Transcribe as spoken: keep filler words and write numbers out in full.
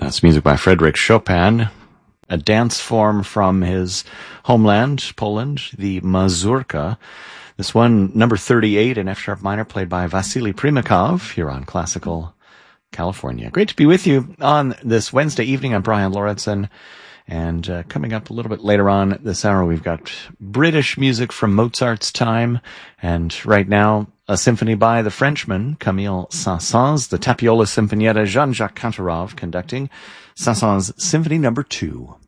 That's music by Frédéric Chopin, a dance form from his homeland, Poland, the mazurka. This one, number thirty-eight in F-sharp minor, played by Vasily Primakov here on Classical California. Great to be with you on this Wednesday evening. I'm Brian Lauritsen. And uh, coming up a little bit later on this hour, we've got British music from Mozart's time. And right now, a symphony by the Frenchman, Camille Saint-Saëns, the Tapiola Sinfonietta, Jean-Jacques Kantorov conducting Saint-Saëns Symphony Number Two.